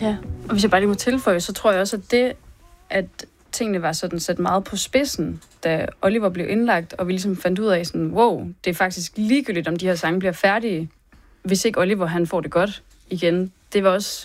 Ja, og hvis jeg bare lige må tilføje, så tror jeg også, at det, at tingene var sådan sat meget på spidsen, da Oliver blev indlagt, og vi ligesom fandt ud af sådan, wow, det er faktisk ligegyldigt, om de her sange bliver færdige, hvis ikke Oliver, han får det godt igen. Det var også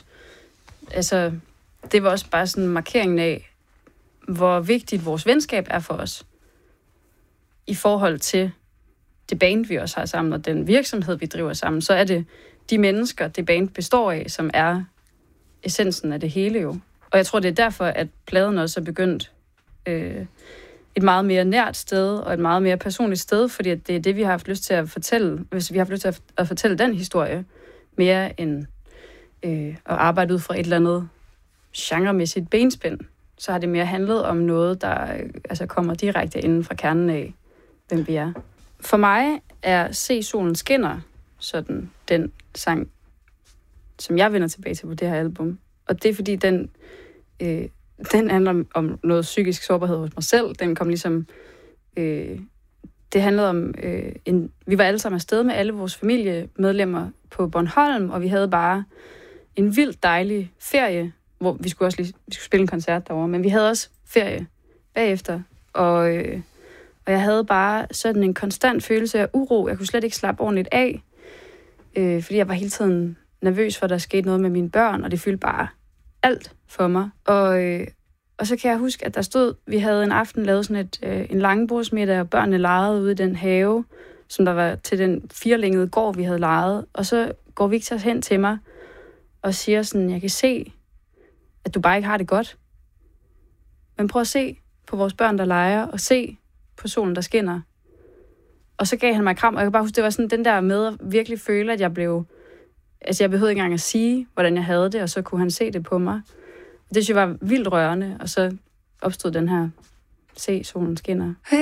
bare sådan markeringen af, hvor vigtigt vores venskab er for os, i forhold til det band, vi også har sammen, og den virksomhed, vi driver sammen, så er det de mennesker, det band består af, som er essensen af det hele jo. Og jeg tror, det er derfor, at pladen også er begyndt et meget mere nært sted, og et meget mere personligt sted, fordi det er det, vi har haft lyst til at fortælle, hvis vi har haft lyst til at fortælle den historie, mere end at arbejde ud fra et eller andet genremæssigt benspænd. Så har det mere handlet om noget, der kommer direkte inden fra kernen af, hvem vi er. For mig er Se solen skinner sådan den sang, som jeg vender tilbage til på det her album. Og det er fordi, den handler om noget psykisk sårbarhed hos mig selv. Den kom ligesom... det handlede om... vi var alle sammen afsted med alle vores familiemedlemmer på Bornholm, og vi havde bare en vildt dejlig ferie, hvor vi skulle spille en koncert derovre, men vi havde også ferie bagefter, og jeg havde bare sådan en konstant følelse af uro. Jeg kunne slet ikke slappe ordentligt af, fordi jeg var hele tiden nervøs for, at der skete noget med mine børn, og det fyldte bare alt for mig. Og så kan jeg huske, at der stod, vi havde en aften lavet sådan en langbordsmiddag, og børnene legede ude i den have, som der var til den 4-længede gård, vi havde lejet. Og så går Victor hen til mig og siger sådan, jeg kan se, at du bare ikke har det godt. Men prøv at se på vores børn, der leger, og se på solen, der skinner. Og så gav han mig et kram, og jeg kan bare huske, det var sådan den der med at virkelig føle, at jeg blev... Altså, jeg behøvede ikke engang at sige, hvordan jeg havde det, og så kunne han se det på mig. Det synes jeg var vildt rørende, og så opstod den her Se solen skinner.